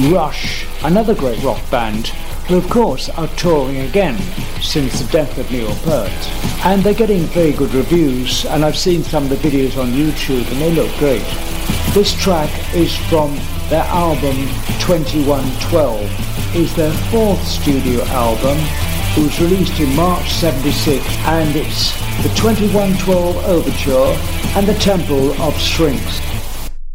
Rush, another great rock band, who of course are touring again since the death of Neil Peart. And they're getting very good reviews, and I've seen some of the videos on YouTube and they look great. This track is from their album 2112. It's their fourth studio album. It was released in March 76, and it's the 2112 Overture and the Temple of Sphinx.